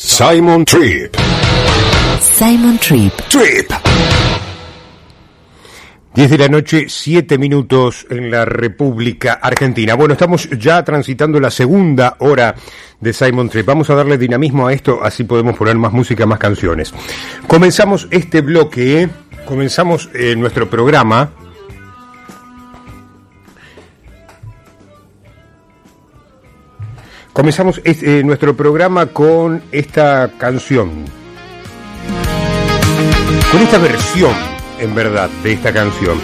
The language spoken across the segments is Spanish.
Simon Trip. Simon Trip. 10 de la noche, 7 minutos en la República Argentina. Bueno, estamos ya transitando la segunda hora de Simon Trip. Vamos a darle dinamismo a esto, así podemos poner más música, más canciones. Comenzamos este bloque, comenzamos nuestro programa. Comenzamos nuestro programa con esta canción. Con esta versión, en verdad, de esta canción.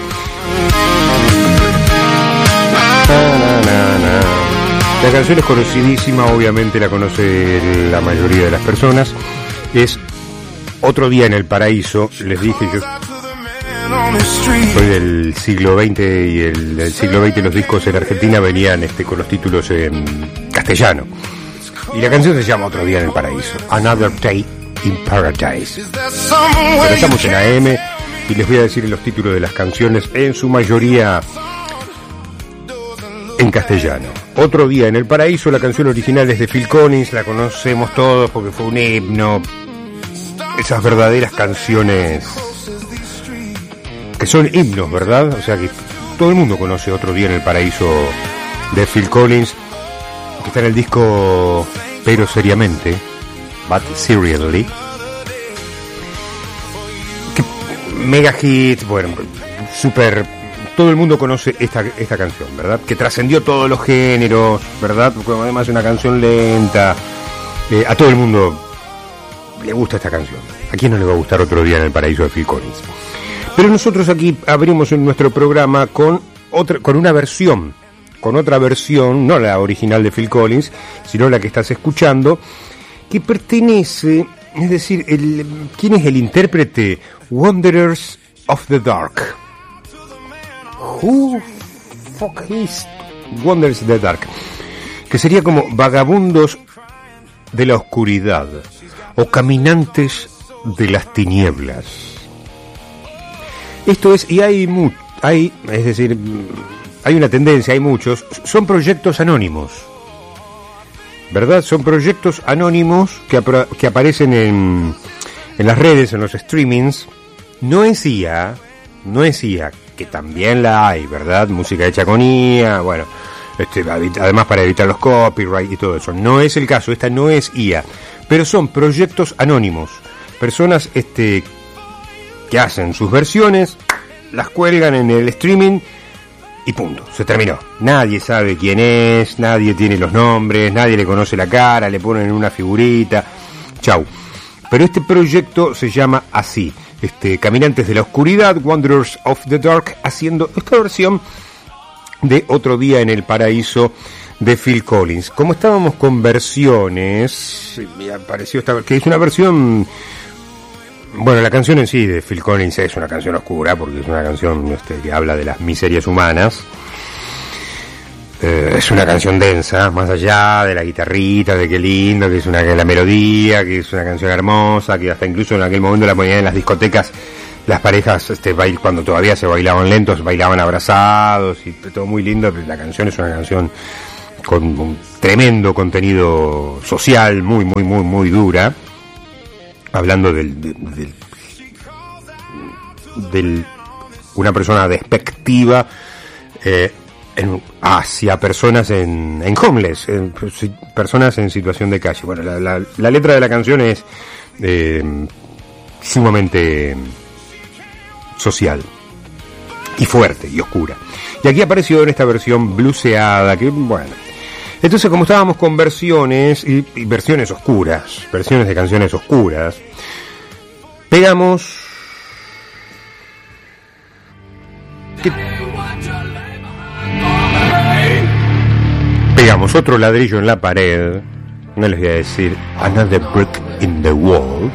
La canción es conocidísima, obviamente la conoce la mayoría de las personas. Es Otro día en el paraíso. Les dije, yo soy del siglo XX y el siglo XX los discos en Argentina venían con los títulos en castellano. Y la canción se llama Otro día en el paraíso. Another Day in Paradise. Pero estamos en AM y les voy a decir los títulos de las canciones, en su mayoría en castellano. Otro día en el paraíso, la canción original es de Phil Collins, la conocemos todos porque fue un himno. Esas verdaderas canciones que son himnos, ¿verdad? O sea que todo el mundo conoce Otro día en el paraíso de Phil Collins, que está en el disco Pero seriamente, But Serially. Mega hit, bueno, super. Todo el mundo conoce esta canción, ¿verdad? Que trascendió todos los géneros, ¿verdad? Porque además es una canción lenta. A todo el mundo le gusta esta canción. ¿A quién no le va a gustar Otro día en el paraíso de Phil Collins? Pero nosotros aquí abrimos en nuestro programa con una versión, con otra versión, no la original de Phil Collins, sino la que estás escuchando, que pertenece, es decir, ¿quién es el intérprete? Wanderers of the Dark. Who fuck is Wanderers of the Dark? Que sería como vagabundos de la oscuridad o caminantes de las tinieblas. Esto es, y hay una tendencia, hay muchos, son proyectos anónimos, ¿verdad? Son proyectos anónimos que aparecen en las redes, en los streamings. No es IA, que también la hay, ¿verdad? Música hecha con IA, bueno, además para evitar los copyright y todo eso. No es el caso, esta no es IA, pero son proyectos anónimos, personas que hacen sus versiones, las cuelgan en el streaming y punto, se terminó. Nadie sabe quién es, nadie tiene los nombres, nadie le conoce la cara, le ponen una figurita, chau. Pero este proyecto se llama así, Caminantes de la Oscuridad, Wanderers of the Dark, haciendo esta versión de Otro día en el paraíso de Phil Collins. Como estábamos con versiones, me apareció que es una versión. Bueno, la canción en sí de Phil Collins es una canción oscura, porque es una canción que habla de las miserias humanas. Es una canción densa, más allá de la guitarrita, de qué lindo, que es la melodía, que es una canción hermosa, que hasta incluso en aquel momento la ponían en las discotecas, las parejas cuando todavía se bailaban lentos, bailaban abrazados y todo muy lindo. La canción es una canción con un tremendo contenido social, muy, muy, muy, muy dura. Hablando del una persona despectiva hacia personas en homeless, personas en situación de calle. Bueno, la letra de la canción es sumamente social y fuerte y oscura. Y aquí apareció en esta versión bluseada, que bueno. Entonces, como estábamos con versiones y versiones oscuras, versiones de canciones oscuras, pegamos otro ladrillo en la pared. No les voy a decir Another Brick in the Wall.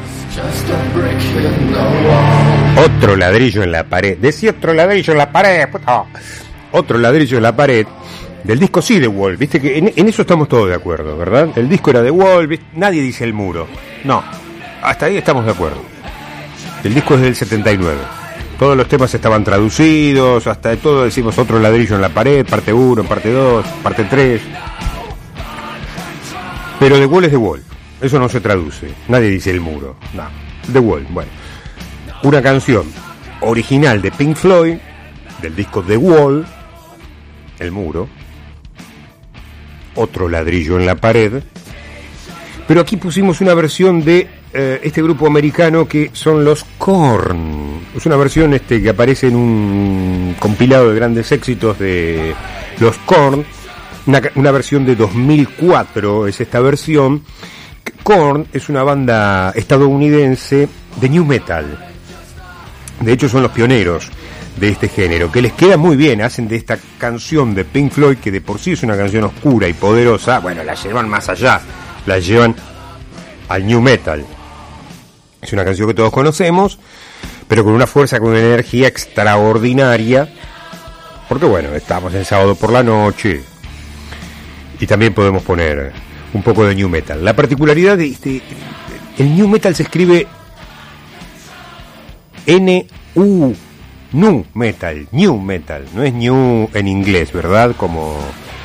Otro ladrillo en la pared. Decía otro ladrillo en la pared, puto. Otro ladrillo en la pared. Del disco sí de Wall, viste que en eso estamos todos de acuerdo, ¿verdad? El disco era de Wall, ¿viste? Nadie dice el muro. No, hasta ahí estamos de acuerdo. El disco es del 79. Todos los temas estaban traducidos, hasta de todo decimos Otro ladrillo en la pared, parte 1, parte 2, parte 3. Pero The Wall es The Wall. Eso no se traduce. Nadie dice el muro. No. The Wall. Bueno. Una canción original de Pink Floyd, del disco The Wall, el muro. Otro ladrillo en la pared. Pero aquí pusimos una versión de este grupo americano que son los Korn. Es una versión que aparece en un compilado de grandes éxitos de los Korn. Una versión de 2004 es esta versión. Korn es una banda estadounidense de new metal. De hecho son los pioneros de este género, que les queda muy bien. Hacen de esta canción de Pink Floyd, que de por sí es una canción oscura y poderosa, bueno, la llevan más allá, la llevan al new metal. Es una canción que todos conocemos, pero con una fuerza, con una energía extraordinaria, porque bueno, estamos en sábado por la noche y también podemos poner un poco de new metal. La particularidad de el new metal se escribe new metal, no es new en inglés, ¿verdad? Como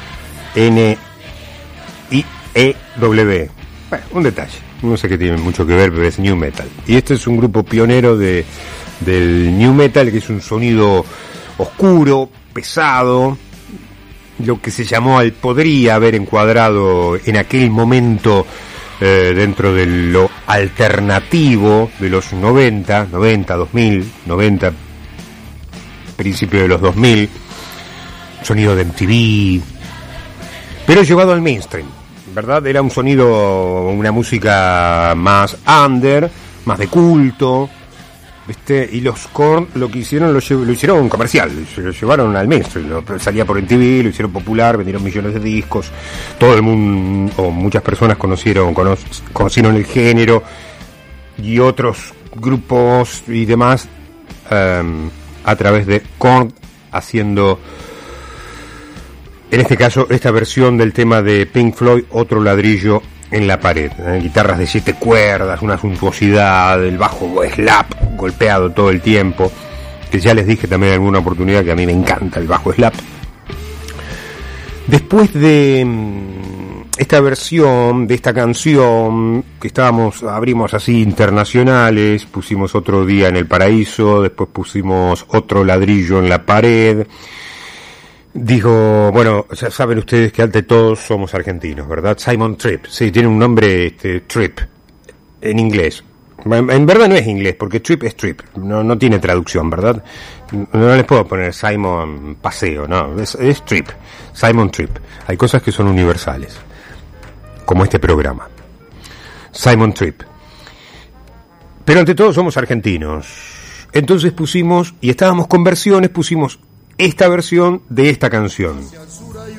N-I-E-W. Bueno, un detalle, no sé qué tiene mucho que ver, pero es new metal. Y este es un grupo pionero del new metal, que es un sonido oscuro, pesado, lo que se llamó, podría haber encuadrado en aquel momento dentro de lo alternativo de los 90, 2000, principio de los 2000, sonido de MTV, pero llevado al mainstream, ¿verdad? Era un sonido, una música más under, más de culto, ¿viste? Y los Korn lo que hicieron, lo hicieron comercial, lo llevaron al mainstream, salía por MTV, lo hicieron popular, vendieron millones de discos, todo el mundo, o muchas personas conocieron el género, y otros grupos y demás a través de Korn, haciendo, en este caso, esta versión del tema de Pink Floyd, Otro ladrillo en la pared. Guitarras de 7 cuerdas, una suntuosidad, el bajo slap golpeado todo el tiempo, que ya les dije también en alguna oportunidad que a mí me encanta el bajo slap. Después de esta versión de esta canción, que abrimos así internacionales, pusimos Otro día en el paraíso, después pusimos Otro ladrillo en la pared. Digo, bueno, ya saben ustedes que ante todos somos argentinos, ¿verdad? Simon Tripp, sí, tiene un nombre, Tripp, en inglés. En verdad no es inglés, porque Tripp es Tripp, no tiene traducción, ¿verdad? No les puedo poner Simon Paseo, no, es Tripp, Simon Tripp. Hay cosas que son universales, como este programa. Simon Tripp. Pero ante todo somos argentinos. Entonces pusimos, y estábamos con versiones, pusimos esta versión de esta canción.